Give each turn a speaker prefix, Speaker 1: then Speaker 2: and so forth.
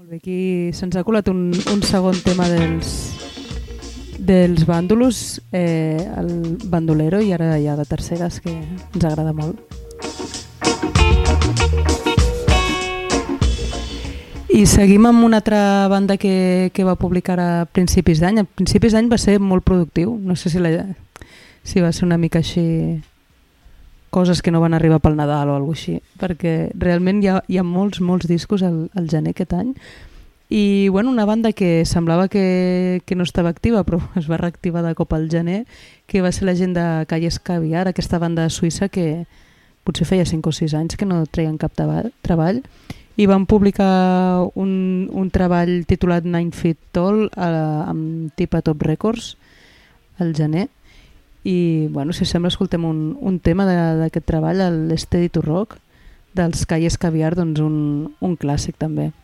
Speaker 1: Molt bé, aquí se'ns ha colat un segon tema dels bàndolos, el bandolero, i ara hi ha de terceres, que ens agrada molt. I seguim amb una altra banda que va publicar a principis d'any. A principis d'any va ser molt productiu, no sé si va ser una mica així, coses que no van arribar pel Nadal o alguna cosa així, perquè realment hi ha molts discos al gener aquest any. I bueno, una banda que semblava que no estava activa, però es va reactivar de cop al gener, que va ser la gent de Calles Caviar, aquesta banda suïssa que potser feia 5 o 6 anys que no treien cap treball, i van publicar un treball titulat 9 Feet Tall amb Tipa Top Records al gener. I bueno, si sembla escoltem un tema d'aquest treball, l'Steady to Rock dels Calles Caviar, doncs un clàssic també.